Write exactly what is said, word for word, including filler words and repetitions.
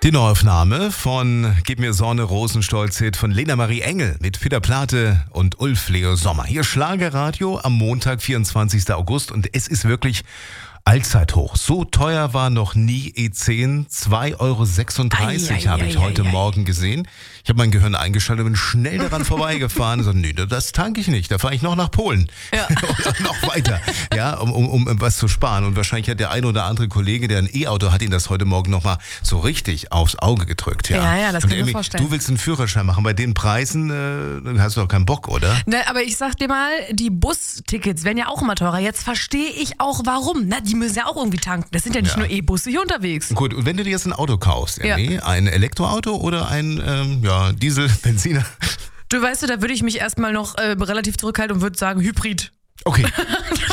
Die Neuaufnahme von Gib mir Sonne, Rosenstolz-Hit von Lena Marie Engel mit Peter Plate und Ulf Leo Sommer. Hier Schlagerradio am Montag, vierundzwanzigsten August, und es ist wirklich Allzeithoch. So teuer war noch nie E zehn, zwei Euro sechsunddreißig habe ich heute Morgen gesehen. Ich habe mein Gehirn eingeschaltet und bin schnell daran vorbeigefahren und so, nee, das tanke ich nicht, da fahre ich noch nach Polen. Ja. Oder noch weiter, ja, um, um, um was zu sparen. Und wahrscheinlich hat der ein oder andere Kollege, der ein E-Auto hat, ihn das heute Morgen nochmal so richtig aufs Auge gedrückt. Ja, ja, ja, das und kann ich mir vorstellen. Du willst einen Führerschein machen, bei den Preisen äh, hast du doch keinen Bock, oder? Na, aber ich sag dir mal, die Bustickets werden ja auch immer teurer. Jetzt verstehe ich auch warum. Na, die müssen ja auch irgendwie tanken. Das sind ja nicht ja. nur E-Busse hier unterwegs. Gut, und wenn du dir jetzt ein Auto kaufst, ja. ein Elektroauto oder ein ähm, ja, Diesel, Benziner? Du weißt du, da würde ich mich erstmal noch äh, relativ zurückhalten und würde sagen Hybrid. Okay.